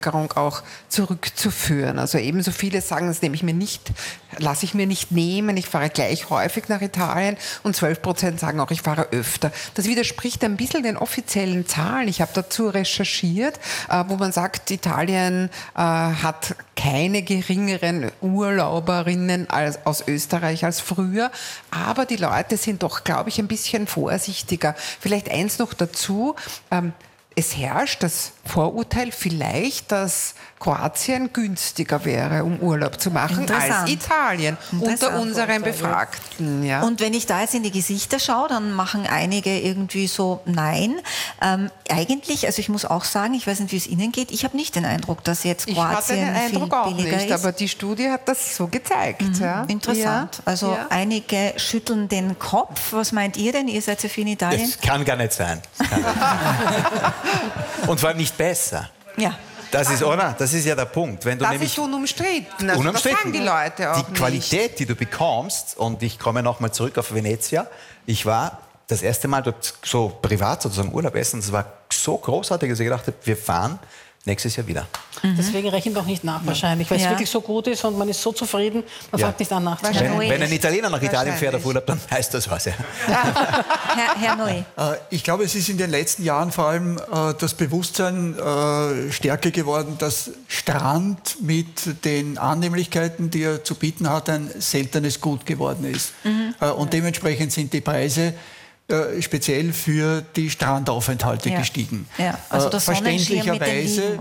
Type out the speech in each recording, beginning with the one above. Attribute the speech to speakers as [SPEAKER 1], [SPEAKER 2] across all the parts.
[SPEAKER 1] auch zurückzuführen. Also ebenso viele sagen, das lasse ich mir nicht nehmen, ich fahre gleich häufig nach Italien und 12% sagen auch, ich fahre öfter. Das widerspricht ein bisschen den offiziellen Zahlen. Ich habe dazu recherchiert, wo man sagt, Italien hat keine geringeren Urlauberinnen aus Österreich als früher, aber die Leute sind doch, glaube ich, ein bisschen vorsichtiger. Vielleicht eins noch dazu, es herrscht das Vorurteil vielleicht, dass Kroatien günstiger wäre, um Urlaub zu machen, als Italien unter unseren Befragten. Ja.
[SPEAKER 2] Und wenn ich da jetzt in die Gesichter schaue, dann machen einige irgendwie so, nein. Eigentlich, also ich muss auch sagen, ich weiß nicht, wie es Ihnen geht, ich habe nicht den Eindruck, dass jetzt Kroatien viel billiger ist.
[SPEAKER 1] Aber die Studie hat das so gezeigt. Ja.
[SPEAKER 2] Interessant. Ja. Also einige schütteln den Kopf. Was meint ihr denn? Ihr seid so viel in Italien.
[SPEAKER 3] Das kann gar nicht sein. Und vor allem nicht besser.
[SPEAKER 2] Ja.
[SPEAKER 3] Das ist, oder? Das ist ja der Punkt. Wenn du
[SPEAKER 1] das ist unumstritten. Also das sagen die Leute auch
[SPEAKER 3] die Qualität, die du bekommst, und ich komme nochmal zurück auf Venezia, ich war das erste Mal dort so privat sozusagen Urlaub essen, das war so großartig, dass ich gedacht habe, wir fahren nächstes Jahr wieder.
[SPEAKER 4] Deswegen rechnet auch nicht nach wahrscheinlich, weil es wirklich so gut ist und man ist so zufrieden, man fängt nicht an nachzudenken.
[SPEAKER 3] Wenn ein Italiener nach Italien fährt auf Urlaub, dann heißt das was. Ja.
[SPEAKER 2] Herr Noe.
[SPEAKER 5] Ich glaube, es ist in den letzten Jahren vor allem das Bewusstsein stärker geworden, dass Strand mit den Annehmlichkeiten, die er zu bieten hat, ein seltenes Gut geworden ist. Und dementsprechend sind die Preise speziell für die Strandaufenthalte gestiegen.
[SPEAKER 2] Ja. Also das
[SPEAKER 5] verständlicherweise.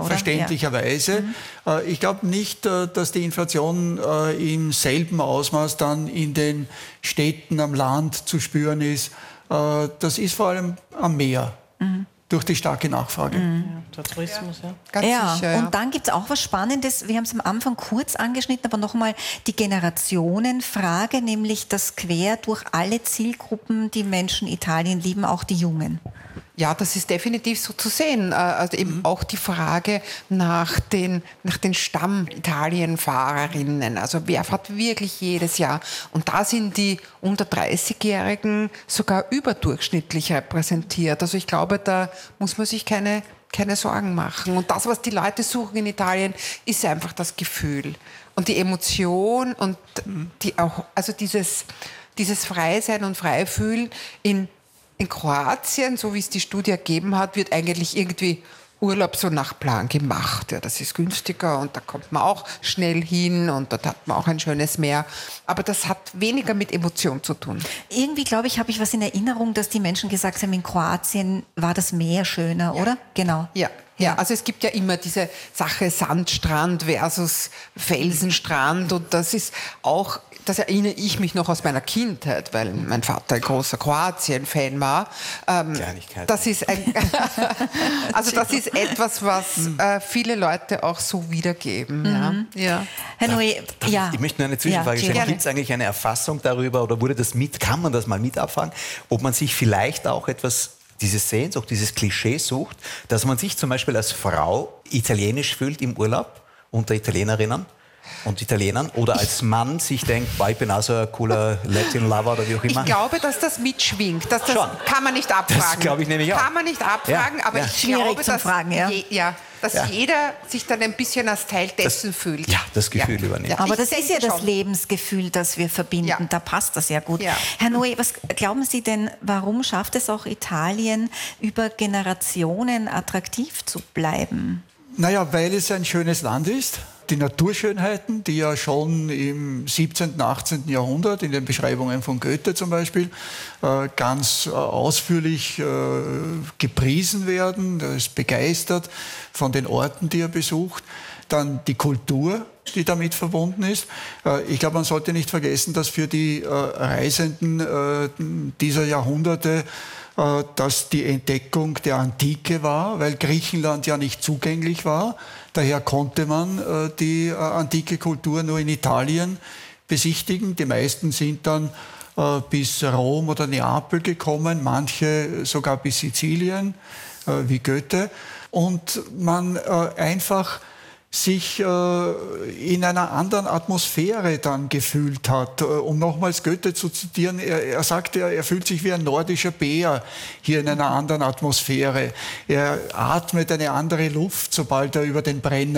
[SPEAKER 5] Ich glaube nicht, dass die Inflation im selben Ausmaß dann in den Städten am Land zu spüren ist. Das ist vor allem am Meer. Durch die starke Nachfrage.
[SPEAKER 4] Der Tourismus,
[SPEAKER 2] Ganz sicher, und dann gibt es auch was Spannendes, wir haben es am Anfang kurz angeschnitten, aber nochmal die Generationenfrage, nämlich dass quer durch alle Zielgruppen die Menschen Italien lieben, auch die Jungen.
[SPEAKER 1] Ja, das ist definitiv so zu sehen. Also eben auch die Frage nach den Stamm-Italien-Fahrerinnen. Also wer fährt wirklich jedes Jahr? Und da sind die unter 30-Jährigen sogar überdurchschnittlich repräsentiert. Also ich glaube, da muss man sich keine Sorgen machen. Und das, was die Leute suchen in Italien, ist einfach das Gefühl und die Emotion und dieses Freisein und Freifühlen in Kroatien, so wie es die Studie ergeben hat, wird eigentlich irgendwie Urlaub so nach Plan gemacht. Ja, das ist günstiger und da kommt man auch schnell hin und dort hat man auch ein schönes Meer. Aber das hat weniger mit Emotion zu tun.
[SPEAKER 2] Irgendwie, glaube ich, habe ich was in Erinnerung, dass die Menschen gesagt haben, in Kroatien war das Meer schöner, oder? Genau.
[SPEAKER 1] Ja, also es gibt ja immer diese Sache Sandstrand versus Felsenstrand und das erinnere ich mich noch aus meiner Kindheit, weil mein Vater ein großer Kroatien-Fan war. Das ist etwas, was viele Leute auch so wiedergeben. Ja.
[SPEAKER 2] Herr Noe,
[SPEAKER 3] ich möchte nur eine Zwischenfrage stellen. Gibt es eigentlich eine Erfassung darüber oder kann man das mal mit abfragen, ob man sich vielleicht auch diese Sehnsucht, dieses Klischee sucht, dass man sich zum Beispiel als Frau italienisch fühlt im Urlaub unter Italienerinnen und Italienern oder als Mann sich denkt, ich bin auch so ein cooler Latin-Lover oder wie auch immer?
[SPEAKER 1] Ich glaube, dass das mitschwingt. Kann man nicht abfragen.
[SPEAKER 3] Das glaube ich nämlich auch.
[SPEAKER 1] Kann man nicht abfragen, aber ich glaube, dass jeder sich dann ein bisschen als Teil dessen fühlt.
[SPEAKER 3] Ja, das Gefühl übernimmt.
[SPEAKER 2] Aber das ist ja das Lebensgefühl, das wir verbinden. Da passt das ja gut. Ja. Herr Noe, was glauben Sie denn, warum schafft es auch Italien, über Generationen attraktiv zu bleiben?
[SPEAKER 5] Naja, weil es ein schönes Land ist. Die Naturschönheiten, die ja schon im 17., 18. Jahrhundert in den Beschreibungen von Goethe zum Beispiel ganz ausführlich gepriesen werden, er ist begeistert von den Orten, die er besucht. Dann die Kultur, die damit verbunden ist. Ich glaube, man sollte nicht vergessen, dass für die Reisenden dieser Jahrhunderte dass die Entdeckung der Antike war, weil Griechenland ja nicht zugänglich war. Daher konnte man die antike Kultur nur in Italien besichtigen. Die meisten sind dann bis Rom oder Neapel gekommen, manche sogar bis Sizilien, wie Goethe. Und man einfach sich in einer anderen Atmosphäre dann gefühlt hat. Um nochmals Goethe zu zitieren, er sagte, er fühlt sich wie ein nordischer Bär hier in einer anderen Atmosphäre. Er atmet eine andere Luft, sobald er über den Brenner